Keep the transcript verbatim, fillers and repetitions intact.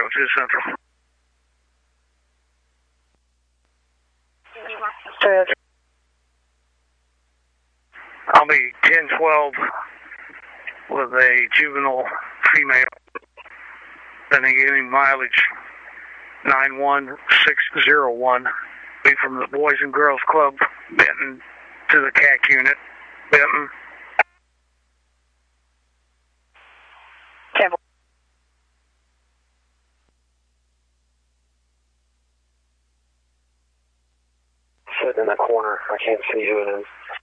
two Central. I'll be ten twelve with a juvenile female. Then again, mileage nine one six zero one. Be from the Boys and Girls Club, Benton, to the C A C unit, Benton. Sitting in the corner. I can't see who it is.